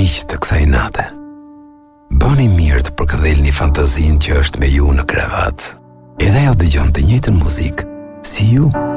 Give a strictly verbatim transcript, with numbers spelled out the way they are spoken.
miq të kësaj nate. Bëni mirë të përkëdhelni fantazinë që është me ju në krevat. Edhe ajo dëgjon të njëjtën muzikë si ju.